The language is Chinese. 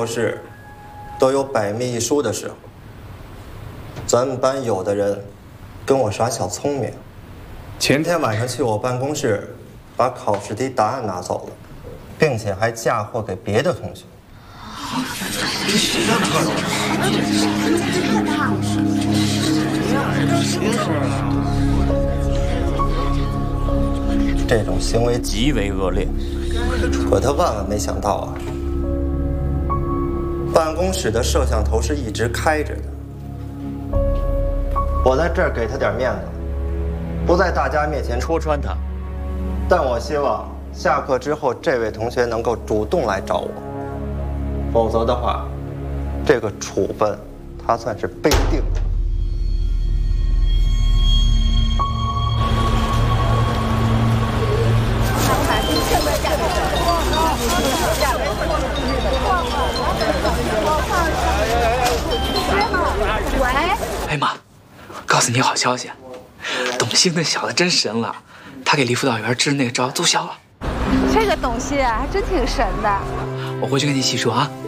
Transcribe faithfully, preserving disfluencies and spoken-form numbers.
做事都有百密一疏的时候。咱们班有的人跟我耍小聪明，前天晚上去我办公室，把考试题答案拿走了，并且还嫁祸给别的同学。这种行为极为恶劣，可他万万没想到啊，办公室的摄像头是一直开着的。我在这儿给他点面子，不在大家面前戳穿他。但我希望下课之后，这位同学能够主动来找我，否则的话，这个处分他算是被定的。 喂， 哎妈，告诉你好消息，董卿那小子真神了，他给李辅导员支那个招奏效了。 这个董卿啊，还真挺神的。 我回去跟你细说啊。